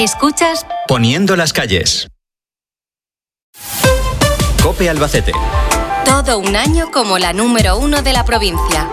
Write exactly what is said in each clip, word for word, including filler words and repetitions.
Escuchas Poniendo las calles. COPE Albacete. Todo un año como la número uno de la provincia.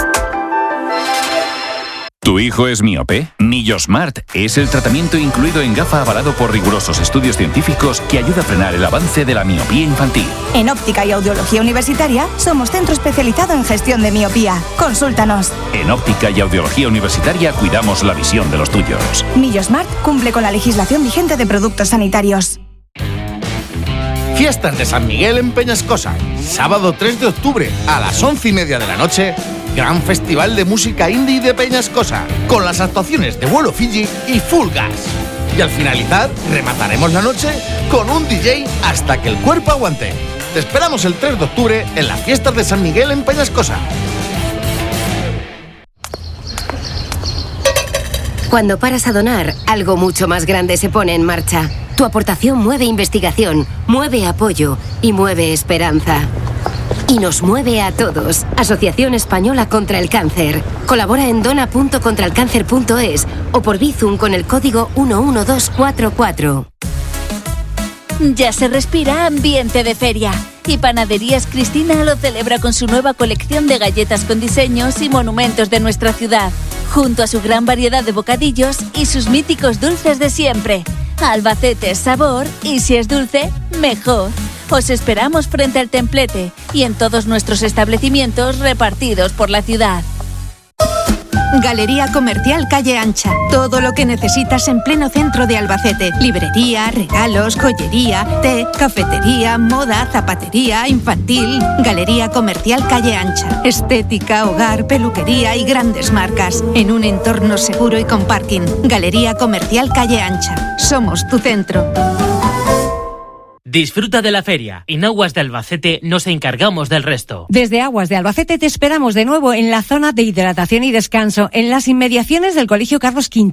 ¿Tu hijo es miope? Millosmart es el tratamiento incluido en gafa avalado por rigurosos estudios científicos que ayuda a frenar el avance de la miopía infantil. En Óptica y Audiología Universitaria somos centro especializado en gestión de miopía. Consúltanos. En Óptica y Audiología Universitaria cuidamos la visión de los tuyos. Millosmart cumple con la legislación vigente de productos sanitarios. Fiestas de San Miguel en Peñascosa. Sábado tres de octubre a las once y media de la noche. Gran Festival de Música Indie de Peñascosa, con las actuaciones de Vuelo Fiji y Full Gas. Y al finalizar, remataremos la noche con un D J hasta que el cuerpo aguante. Te esperamos el tres de octubre en las fiestas de San Miguel en Peñascosa. Cuando paras a donar, algo mucho más grande se pone en marcha. Tu aportación mueve investigación, mueve apoyo y mueve esperanza. Y nos mueve a todos. Asociación Española contra el Cáncer. Colabora en dona punto contra el cáncer punto es o por Bizum con el código uno uno dos cuatro cuatro. Ya se respira ambiente de feria. Y Panaderías Cristina lo celebra con su nueva colección de galletas con diseños y monumentos de nuestra ciudad, junto a su gran variedad de bocadillos y sus míticos dulces de siempre. Albacete es sabor y si es dulce, mejor. Os esperamos frente al templete y en todos nuestros establecimientos repartidos por la ciudad. Galería Comercial Calle Ancha. Todo lo que necesitas en pleno centro de Albacete. Librería, regalos, joyería, té, cafetería, moda, zapatería, infantil. Galería Comercial Calle Ancha. Estética, hogar, peluquería y grandes marcas. En un entorno seguro y con parking. Galería Comercial Calle Ancha. Somos tu centro. Disfruta de la feria. En Aguas de Albacete nos encargamos del resto. Desde Aguas de Albacete te esperamos de nuevo en la zona de hidratación y descanso, en las inmediaciones del Colegio Carlos quinto.